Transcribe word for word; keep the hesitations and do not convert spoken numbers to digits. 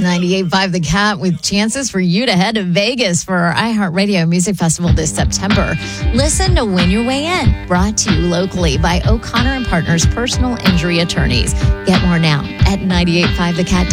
ninety-eight point five The Cat with chances for you to head to Vegas for our iHeartRadio Music Festival this September. Listen to Win Your Way In, brought to you locally by O'Connor and Partners Personal Injury Attorneys. Get more now at nine eight five the cat